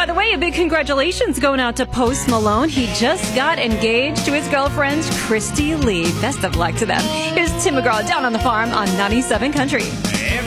By the way, a big congratulations going out to Post Malone. He just got engaged to his girlfriend, Christy Lee. Best of luck to them. Here's Tim McGraw down on the farm on 97 Country.